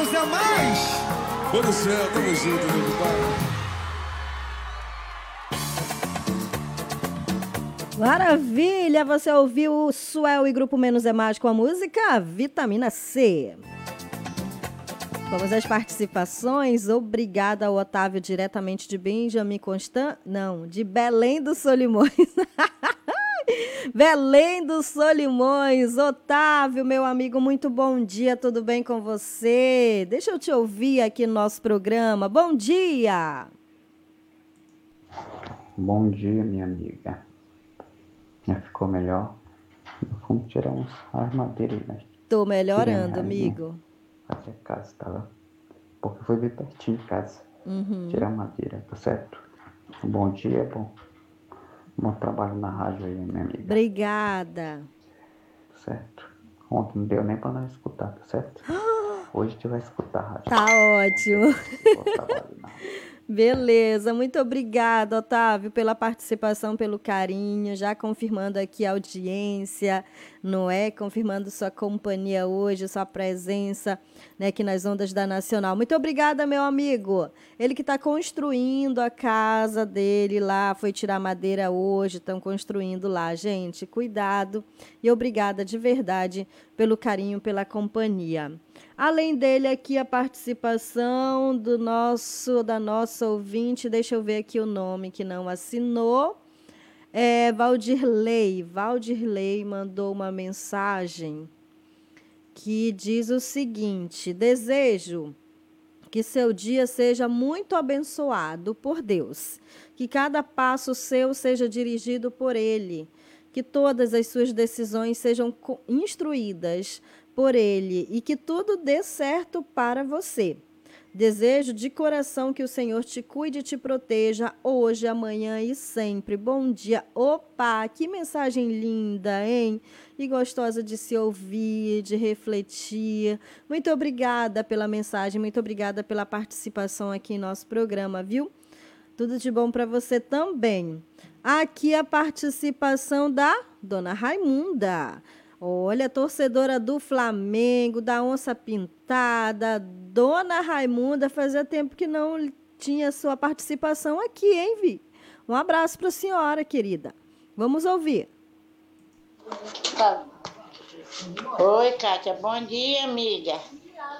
Zé Mais. Ô do céu, tamo junto, meu pai. Maravilha! Você ouviu o Suel e Grupo Menos é Mais com a música Vitamina C. Vamos às participações. Obrigada ao Otávio, diretamente de Benjamin Constant. Não, de Belém do Solimões. Belém do Solimões. Otávio, meu amigo, muito bom dia. Tudo bem com você? Deixa eu te ouvir aqui no nosso programa. Bom dia! Bom dia, minha amiga. Já ficou melhor? Vamos tirar uns armadilhas, né? Tô melhorando, amigo. Fazer a casa, tá? Porque foi bem pertinho de casa. Tirar madeira, tá certo? Bom dia, bom trabalho na rádio aí, minha amiga. Obrigada. Tá certo? Ontem não deu nem pra nós escutar, tá certo? Hoje tu vai escutar a rádio. Tá ótimo. Bom trabalho na rádio. Beleza, muito obrigada, Otávio, pela participação, pelo carinho, já confirmando aqui a audiência, não é? Confirmando sua companhia hoje, sua presença, né, aqui nas ondas da Nacional. Muito obrigada, meu amigo. Ele que está construindo a casa dele lá, foi tirar madeira hoje, estão construindo lá. Gente, cuidado e obrigada de verdade pelo carinho, pela companhia. Além dele aqui a participação da nossa ouvinte, deixa eu ver aqui o nome que não assinou, Valdirley. Valdirley mandou uma mensagem que diz o seguinte: desejo que seu dia seja muito abençoado por Deus, que cada passo seu seja dirigido por Ele, que todas as suas decisões sejam instruídas por Ele e que tudo dê certo para você. Desejo de coração que o Senhor te cuide e te proteja hoje, amanhã e sempre. Bom dia. Opa, que mensagem linda, hein? E gostosa de se ouvir, de refletir. Muito obrigada pela mensagem, muito obrigada pela participação aqui em nosso programa, viu? Tudo de bom para você também. Aqui a participação da Dona Raimunda. Olha, torcedora do Flamengo, da Onça Pintada, Dona Raimunda, fazia tempo que não tinha sua participação aqui, hein, Vi? Um abraço para a senhora, querida. Vamos ouvir. Oi, Kátia. Bom dia, amiga.